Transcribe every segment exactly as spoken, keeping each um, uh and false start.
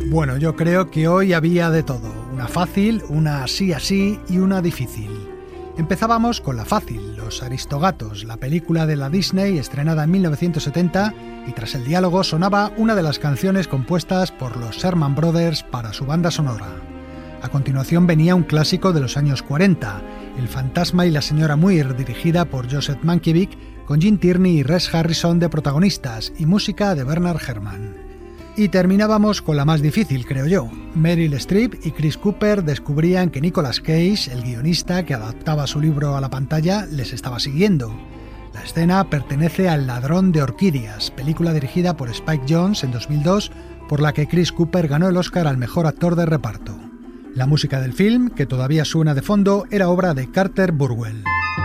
Bueno, yo creo que hoy había de todo. Una fácil, una así así y una difícil. Empezábamos con la fácil, Los Aristogatos, la película de la Disney estrenada en mil novecientos setenta, y tras el diálogo sonaba una de las canciones compuestas por los Sherman Brothers para su banda sonora. A continuación venía un clásico de los años cuarenta, El fantasma y la señora Muir, dirigida por Joseph Mankiewicz, con Gene Tierney y Rex Harrison de protagonistas, y música de Bernard Herrmann. Y terminábamos con la más difícil, creo yo. Meryl Streep y Chris Cooper descubrían que Nicolas Cage, el guionista que adaptaba su libro a la pantalla, les estaba siguiendo. La escena pertenece a El ladrón de orquídeas, película dirigida por Spike Jonze en dos mil dos, por la que Chris Cooper ganó el Oscar al mejor actor de reparto. La música del film, que todavía suena de fondo, era obra de Carter Burwell.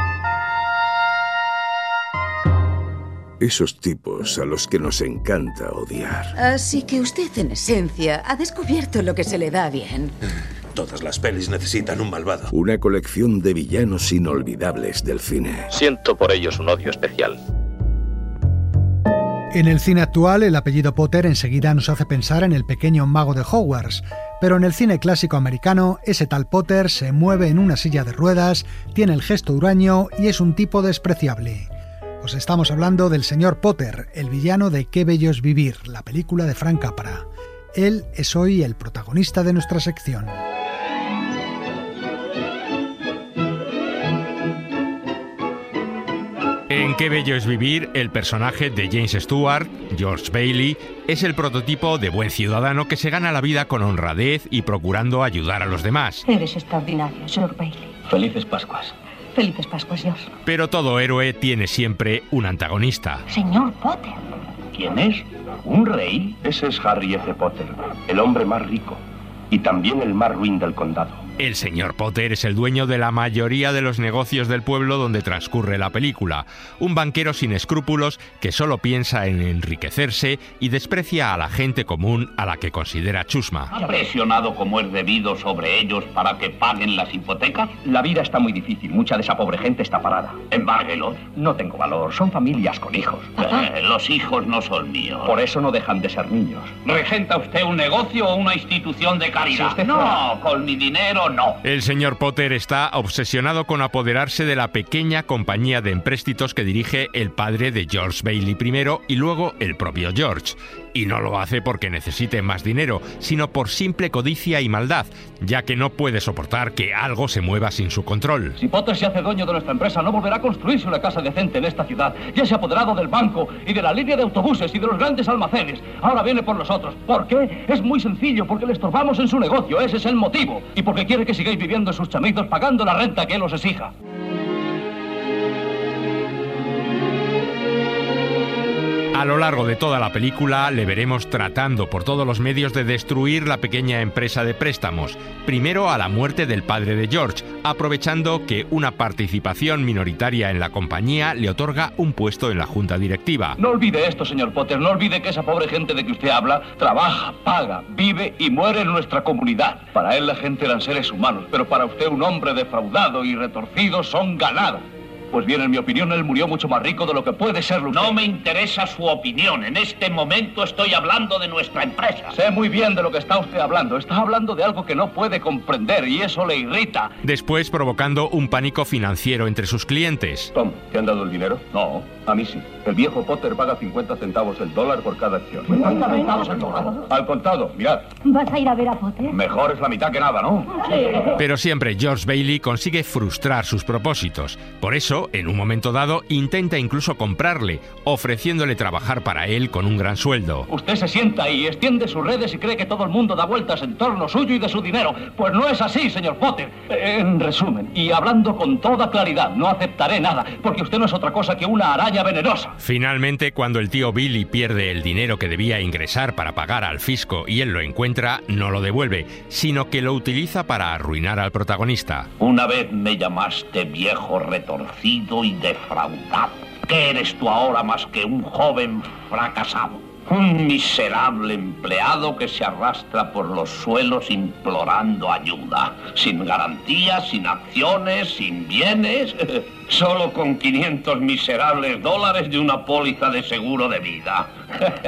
Esos tipos a los que nos encanta odiar. Así que usted, en esencia, ha descubierto lo que se le da bien. Todas las pelis necesitan un malvado. Una colección de villanos inolvidables del cine. Siento por ellos un odio especial. En el cine actual, el apellido Potter enseguida nos hace pensar en el pequeño mago de Hogwarts, pero en el cine clásico americano, ese tal Potter se mueve en una silla de ruedas, tiene el gesto huraño y es un tipo despreciable. Os estamos hablando del señor Potter, el villano de Qué bello es vivir, la película de Frank Capra. Él es hoy el protagonista de nuestra sección. En Qué bello es vivir, el personaje de James Stewart, George Bailey, es el prototipo de buen ciudadano que se gana la vida con honradez y procurando ayudar a los demás. Eres extraordinario, George Bailey. Felices Pascuas. Felices Pascuas, George. Pero todo héroe tiene siempre un antagonista. Señor Potter. ¿Quién es? ¿Un rey? Ese es Harry F. Potter, el hombre más rico y también el más ruin del condado. El señor Potter es el dueño de la mayoría de los negocios del pueblo donde transcurre la película. Un banquero sin escrúpulos que solo piensa en enriquecerse y desprecia a la gente común a la que considera chusma. ¿Ha presionado como es debido sobre ellos para que paguen las hipotecas? La vida está muy difícil, mucha de esa pobre gente está parada. Embárguelos. No tengo valor, son familias con hijos. Eh, los hijos no son míos. Por eso no dejan de ser niños. ¿Regenta usted un negocio o una institución de caridad? Si usted no, fuera... con mi dinero no. El señor Potter está obsesionado con apoderarse de la pequeña compañía de empréstitos que dirige el padre de George Bailey primero y luego el propio George. Y no lo hace porque necesite más dinero, sino por simple codicia y maldad, ya que no puede soportar que algo se mueva sin su control. Si Potter se hace dueño de nuestra empresa, no volverá a construirse una casa decente en esta ciudad. Ya se ha apoderado del banco y de la línea de autobuses y de los grandes almacenes. Ahora viene por nosotros. ¿Por qué? Es muy sencillo, porque le estorbamos en su negocio. Ese es el motivo. Y porque quiere que sigáis viviendo en sus chamizos pagando la renta que él os exija. A lo largo de toda la película le veremos tratando por todos los medios de destruir la pequeña empresa de préstamos, primero a la muerte del padre de George, aprovechando que una participación minoritaria en la compañía le otorga un puesto en la junta directiva. No olvide esto, señor Potter, no olvide que esa pobre gente de que usted habla trabaja, paga, vive y muere en nuestra comunidad. Para él la gente eran seres humanos, pero para usted un hombre defraudado y retorcido son ganado. Pues bien, en mi opinión, él murió mucho más rico de lo que puede serlo usted. No me interesa su opinión. En este momento estoy hablando de nuestra empresa. Sé muy bien de lo que está usted hablando. Está hablando de algo que no puede comprender y eso le irrita. Después provocando un pánico financiero entre sus clientes. Tom, ¿te han dado el dinero? No. A mí sí. El viejo Potter paga cincuenta centavos el dólar por cada acción. ¿cincuenta centavos el dólar? Al contado, mirad. ¿Vas a ir a ver a Potter? Mejor es la mitad que nada, ¿no? Pero siempre George Bailey consigue frustrar sus propósitos. Por eso, en un momento dado, intenta incluso comprarle, ofreciéndole trabajar para él con un gran sueldo. Usted se sienta y extiende sus redes y cree que todo el mundo da vueltas en torno suyo y de su dinero. Pues no es así, señor Potter. En resumen, y hablando con toda claridad, no aceptaré nada, porque usted no es otra cosa que una araña venenosa. Finalmente, cuando el tío Billy pierde el dinero que debía ingresar para pagar al fisco y él lo encuentra, no lo devuelve, sino que lo utiliza para arruinar al protagonista. Una vez me llamaste viejo retorcido y defraudado. ¿Qué eres tú ahora más que un joven fracasado? Un miserable empleado que se arrastra por los suelos implorando ayuda, sin garantías, sin acciones, sin bienes, solo con quinientos miserables dólares de una póliza de seguro de vida.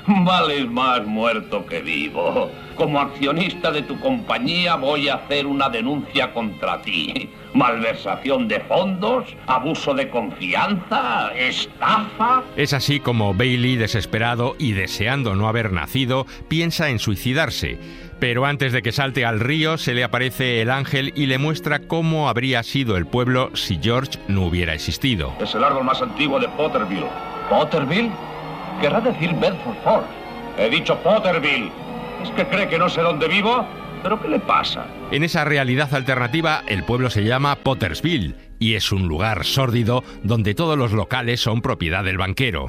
Vales más muerto que vivo. Como accionista de tu compañía voy a hacer una denuncia contra ti. Malversación de fondos, abuso de confianza, estafa... Es así como Bailey, desesperado y deseando no haber nacido, piensa en suicidarse. Pero antes de que salte al río, se le aparece el ángel y le muestra cómo habría sido el pueblo si George no hubiera existido. Es el árbol más antiguo de Potterville. ¿Potterville? Querrá decir Bedford Forest. He dicho Potterville. ¿Es que cree que no sé dónde vivo? ¿Pero qué le pasa? En esa realidad alternativa, el pueblo se llama Pottersville y es un lugar sórdido donde todos los locales son propiedad del banquero.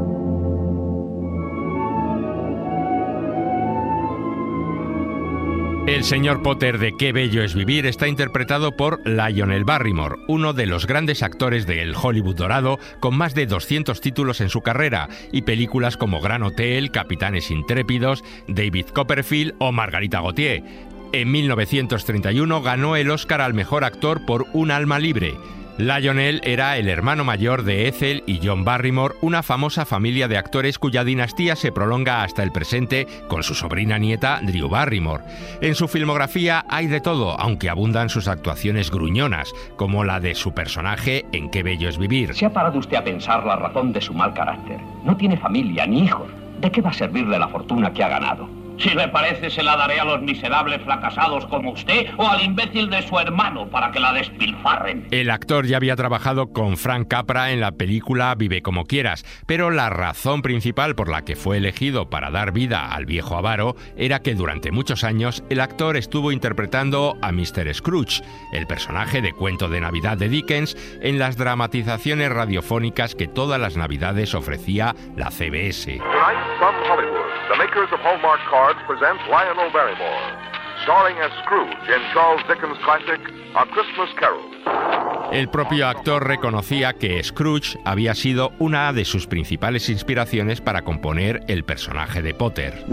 El señor Potter de Qué bello es vivir está interpretado por Lionel Barrymore, uno de los grandes actores del Hollywood dorado, con más de doscientos títulos en su carrera y películas como Gran Hotel, Capitanes Intrépidos, David Copperfield o Margarita Gautier. En mil novecientos treinta y uno ganó el Oscar al mejor actor por Un alma libre. Lionel era el hermano mayor de Ethel y John Barrymore, una famosa familia de actores cuya dinastía se prolonga hasta el presente con su sobrina nieta Drew Barrymore. En su filmografía hay de todo, aunque abundan sus actuaciones gruñonas, como la de su personaje en Qué bello es vivir. ¿Se ha parado usted a pensar la razón de su mal carácter? No tiene familia ni hijos. ¿De qué va a servirle la fortuna que ha ganado? Si le parece, se la daré a los miserables fracasados como usted o al imbécil de su hermano para que la despilfarren. El actor ya había trabajado con Frank Capra en la película Vive como quieras, pero la razón principal por la que fue elegido para dar vida al viejo avaro era que durante muchos años el actor estuvo interpretando a mister Scrooge, el personaje de Cuento de Navidad de Dickens, en las dramatizaciones radiofónicas que todas las Navidades ofrecía la C B S. The makers of Hallmark Cards present Lionel Barrymore, starring as Scrooge in Charles Dickens' classic A Christmas Carol. El propio actor reconocía que Scrooge había sido una de sus principales inspiraciones para componer el personaje de Potter.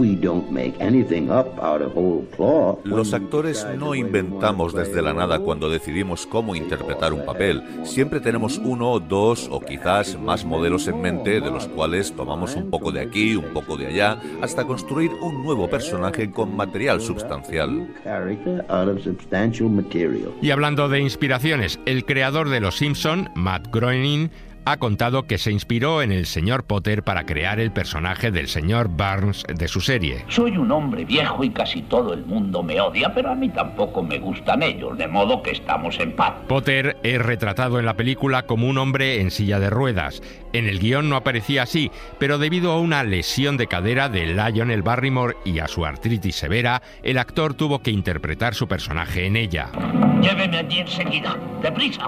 Los actores no inventamos desde la nada cuando decidimos cómo interpretar un papel. Siempre tenemos uno, dos o quizás más modelos en mente de los cuales tomamos un poco de aquí, un poco de allá, hasta construir un nuevo personaje con material sustancial. Y hablando de inspiraciones, el creador de Los Simpson, Matt Groening, ha contado que se inspiró en el señor Potter para crear el personaje del señor Burns de su serie. Soy un hombre viejo y casi todo el mundo me odia, pero a mí tampoco me gustan ellos, de modo que estamos en paz. Potter es retratado en la película como un hombre en silla de ruedas. En el guión no aparecía así, pero debido a una lesión de cadera de Lionel Barrymore y a su artritis severa, el actor tuvo que interpretar su personaje en ella. Lléveme allí enseguida, deprisa.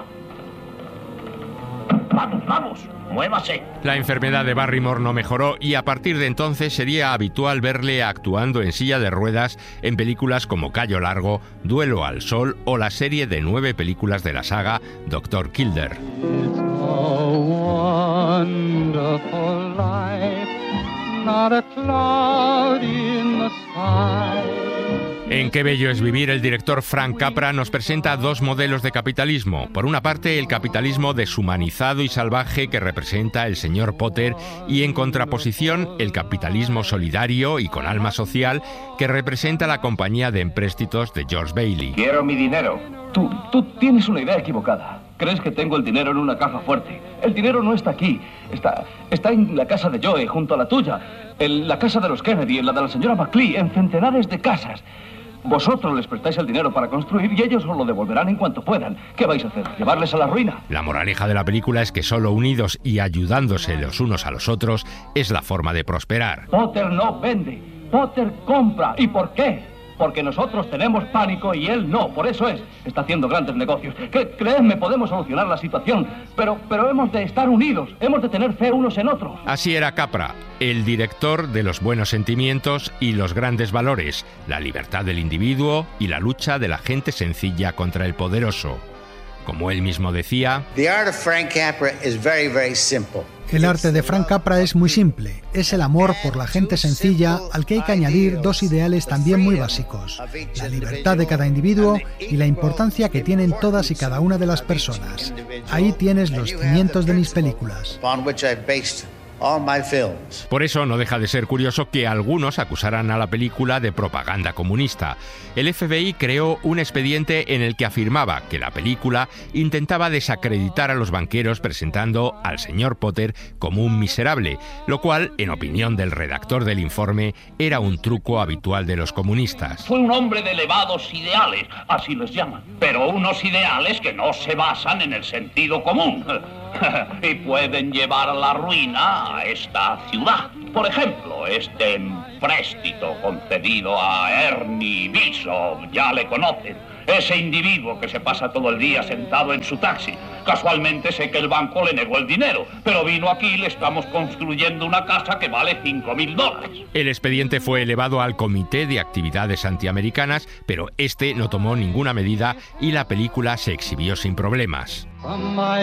Vamos, vamos, muévase. La enfermedad de Barrymore no mejoró y a partir de entonces sería habitual verle actuando en silla de ruedas en películas como Callo Largo, Duelo al Sol o la serie de nueve películas de la saga doctor Kildare. It's a wonderful life, not a cloud in the sky. En Qué bello es vivir, el director Frank Capra nos presenta dos modelos de capitalismo. Por una parte, el capitalismo deshumanizado y salvaje que representa el señor Potter y, en contraposición, el capitalismo solidario y con alma social que representa la compañía de empréstitos de George Bailey. Quiero mi dinero. Tú, tú tienes una idea equivocada. Crees que tengo el dinero en una caja fuerte. El dinero no está aquí. Está, está en la casa de Joe, junto a la tuya. En la casa de los Kennedy, en la de la señora McLean, en centenares de casas. Vosotros les prestáis el dinero para construir y ellos os lo devolverán en cuanto puedan. ¿Qué vais a hacer? ¿Llevarles a la ruina? La moraleja de la película es que solo unidos y ayudándose los unos a los otros es la forma de prosperar. Potter no vende, Potter compra. ¿Y por qué? Porque nosotros tenemos pánico y él no, por eso es. Está haciendo grandes negocios. Cre- creedme, podemos solucionar la situación, pero, pero hemos de estar unidos, hemos de tener fe unos en otros. Así era Capra, el director de los buenos sentimientos y los grandes valores, la libertad del individuo y la lucha de la gente sencilla contra el poderoso. Como él mismo decía, The art of Frank Capra is very, very simple. El arte de Frank Capra es muy simple, es el amor por la gente sencilla al que hay que añadir dos ideales también muy básicos, la libertad de cada individuo y la importancia que tienen todas y cada una de las personas. Ahí tienes los cimientos de mis películas. all my films. Por eso no deja de ser curioso que algunos acusaran a la película de propaganda comunista. El F B I creó un expediente en el que afirmaba que la película intentaba desacreditar a los banqueros presentando al señor Potter como un miserable, lo cual, en opinión del redactor del informe, era un truco habitual de los comunistas. Fue un hombre de elevados ideales, así les llaman, pero unos ideales que no se basan en el sentido común y pueden llevar a la ruina a esta ciudad. Por ejemplo, este empréstito concedido a Ernie Bishop, ya le conocen. Ese individuo que se pasa todo el día sentado en su taxi. Casualmente sé que el banco le negó el dinero, pero vino aquí y le estamos construyendo una casa que vale cinco mil dólares. El expediente fue elevado al Comité de Actividades Antiamericanas, pero este no tomó ninguna medida y la película se exhibió sin problemas.